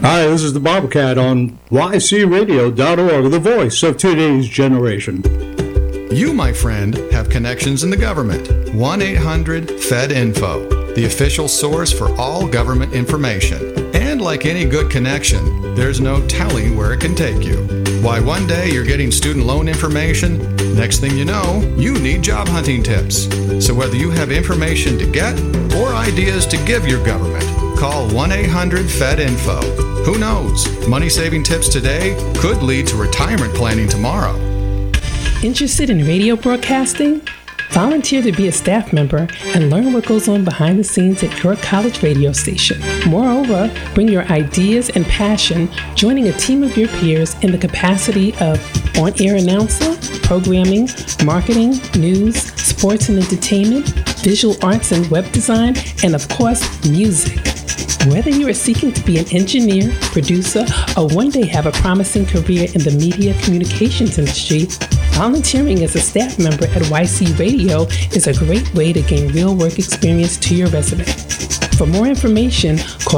Hi, this is the Bobcat on ycradio.org, the voice of today's generation. You, my friend, have connections in the government. 1-800-FED-INFO, the official source for all government information. And like any good connection, there's no telling where it can take you. Why, one day you're getting student loan information, next thing you know, you need job hunting tips. So whether you have information to get or ideas to give your government, call 1-800-FED-INFO. Who knows? Money-saving tips today could lead to retirement planning tomorrow. Interested in radio broadcasting? Volunteer to be a staff member and learn what goes on behind the scenes at your college radio station. Moreover, bring your ideas and passion, joining a team of your peers in the capacity of on-air announcer, programming, marketing, news, sports and entertainment, visual arts and web design, and of course, music. Whether you are seeking to be an engineer, producer, or one day have a promising career in the media communications industry, volunteering as a staff member at YC Radio is a great way to gain real work experience to your resume. For more information, call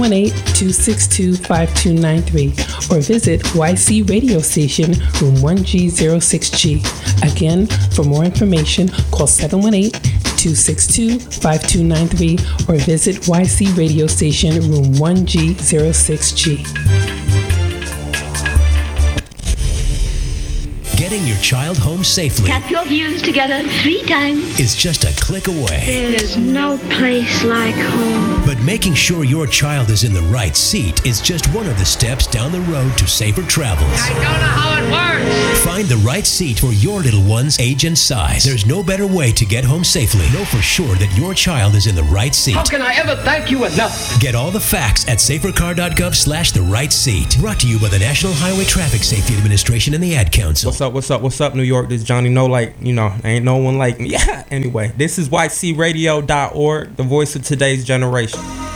718-262-5293 or visit YC Radio Station, room 1G06G. Again, for more information, call 718-262-5293 or visit YC Radio Station, room 1G06G. Getting your child home safely. Tap your views together 3 times. Is just a click away. There's no place like home. But making sure your child is in the right seat is just one of the steps down the road to safer travels. I don't know how it works. Find the right seat for your little one's age and size. There's no better way to get home safely. Know for sure that your child is in the right seat. How can I ever thank you enough? Get all the facts at safercar.gov/the right seat. Brought to you by the National Highway Traffic Safety Administration and the Ad Council. What's up, New York? This is Johnny No, ain't no one like me. Yeah. Anyway, this is ycradio.org, the voice of today's generation.